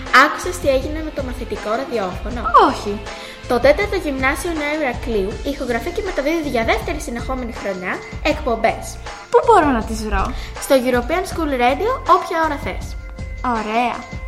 Άκουσες τι έγινε με το μαθητικό ραδιόφωνο? Όχι. Το 4ο Γυμνάσιο Νέου Ηρακλείου ηχογραφεί και μεταδίδει για δεύτερη συνεχόμενη χρονιά εκπομπές. Πού μπορώ να τις βρω? Στο European School Radio, όποια ώρα θες. Ωραία.